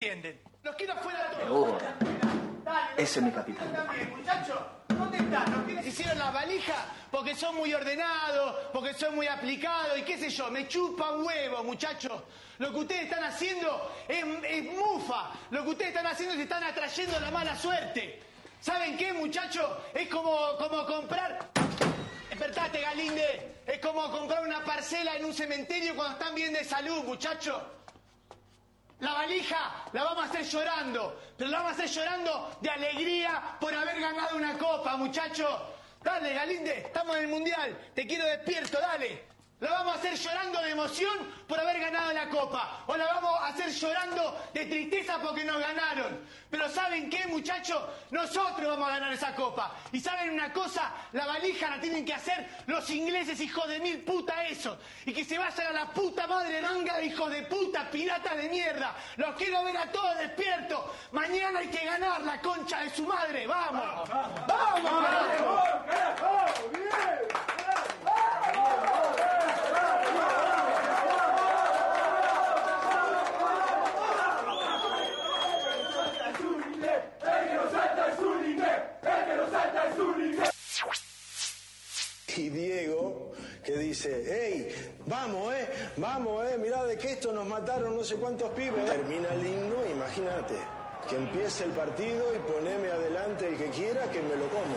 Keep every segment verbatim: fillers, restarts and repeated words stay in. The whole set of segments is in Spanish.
entienden. Los quiero afuera de Me todos. gusta. Dale, Ese es mi capitán. También, muchachos. ¿Dónde están? ¿Los quiénes hicieron las valijas? Porque son muy ordenados, porque son muy aplicados y qué sé yo. Me chupa un huevo, muchachos. Lo que ustedes están haciendo es, es mufa. Lo que ustedes están haciendo es que están atrayendo la mala suerte. ¿Saben qué, muchachos? Es como, como comprar... Despertate, Galinde. Es como comprar una parcela en un cementerio cuando están bien de salud, muchachos. La valija la vamos a hacer llorando, pero la vamos a hacer llorando de alegría por haber ganado una copa, muchachos. Dale, Galinde, estamos en el Mundial. Te quiero despierto, dale. La vamos a hacer llorando de emoción por haber ganado la copa. O la vamos a hacer llorando de tristeza porque nos ganaron. Pero ¿saben qué, muchachos? Nosotros vamos a ganar esa copa. Y ¿saben una cosa? La valija la tienen que hacer los ingleses, hijos de mil puta esos. Y que se vayan a la puta madre manga de hijos de puta, piratas de mierda. Los quiero ver a todos despiertos. Mañana hay que ganar la concha de su madre. ¡Vamos! ¡Vamos! ¡Vamos, carajo! ¡Carajo! ¡Bien! Y Diego, que dice, hey, vamos, eh, vamos, eh, mirá de que esto nos mataron no sé cuántos pibes. Termina el himno, imagínate, que empiece el partido y poneme adelante el que quiera que me lo como.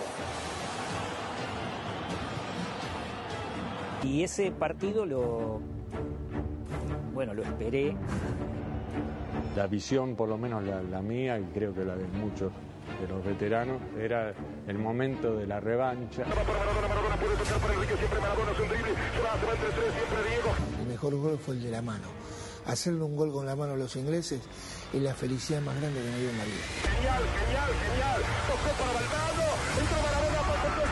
Y ese partido lo, bueno, lo esperé. La visión, por lo menos la, la mía, y creo que la de muchos de los veteranos, era el momento de la revancha. El mejor gol fue el de la mano. Hacerle un gol con la mano a los ingleses es la felicidad más grande que me dio en la vida. Genial, genial, genial. Tocó para Valverde, entró Maradona por el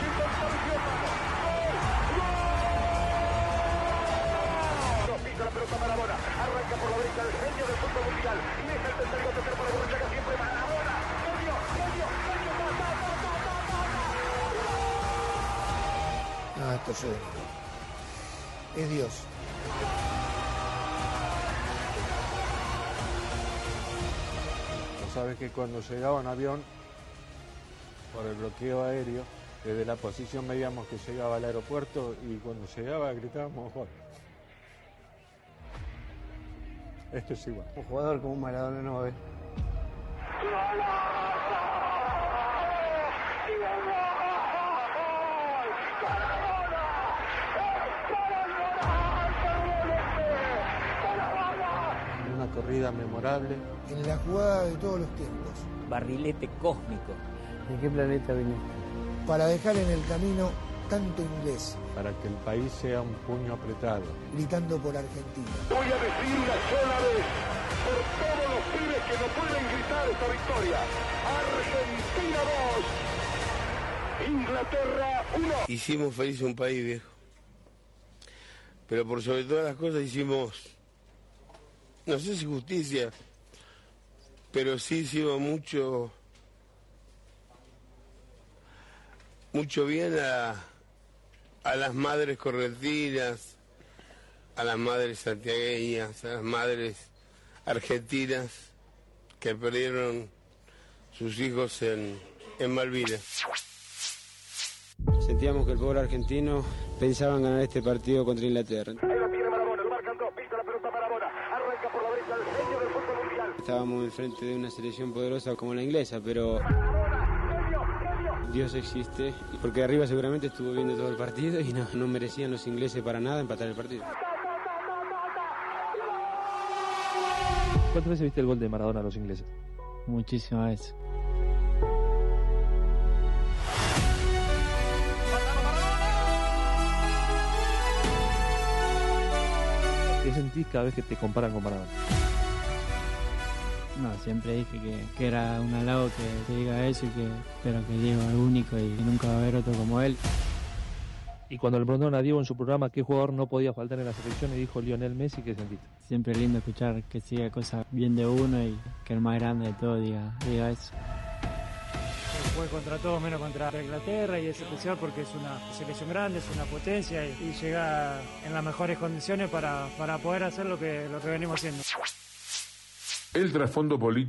pisa la pelota Maradona, arranca por la derecha el genio del fútbol mundial, y deja el tercer tercer para Borruchaga, siempre Maradona, genio, genio, genio, ta, ta, ta, ta, ta, ta. No, esto es único. Es Dios. Sabes que cuando llegaba un avión, por el bloqueo aéreo, desde la posición veíamos que llegaba al aeropuerto y cuando llegaba gritábamos gol. Esto es igual. Un jugador como Maradona no va a ver. Una corrida memorable. En la jugada de todos los tiempos. Barrilete cósmico. ¿De qué planeta viniste? Para dejar en el camino tanto inglés. Para que el país sea un puño apretado. Gritando por Argentina. Voy a decir una sola vez, por todos los pibes que no pueden gritar esta victoria. Argentina dos, Inglaterra uno. Hicimos feliz un país, viejo. Pero por sobre todas las cosas hicimos, no sé si justicia, pero sí hicimos mucho, mucho bien a, a las madres correntinas, a las madres santiagueñas, a las madres argentinas que perdieron sus hijos en, en Malvinas. Sentíamos que el pueblo argentino pensaba en ganar este partido contra Inglaterra. Ahí lo tiene Maradona, lo marcan dos, pisa la pelota Maradona, arranca por la derecha el genio del fútbol mundial. Estábamos enfrente de una selección poderosa como la inglesa, pero Dios existe, porque arriba seguramente estuvo viendo todo el partido y no, no merecían los ingleses para nada empatar el partido. ¿Cuántas veces viste el gol de Maradona a los ingleses? Muchísimas veces. ¿Qué sentís cada vez que te comparan con Maradona? No, siempre dije que, que era un halago que te diga eso y que espero que Diego es único y que nunca va a haber otro como él. Y cuando le preguntaron a Diego en su programa qué jugador no podía faltar en la selección y dijo Lionel Messi, ¿qué sentiste? Siempre es lindo escuchar que siga cosas bien de uno y que el más grande de todo diga, diga eso. Fue contra todos menos contra Inglaterra y es especial porque es una selección grande, es una potencia y, y llega en las mejores condiciones para, para poder hacer lo que, lo que venimos haciendo. El trasfondo político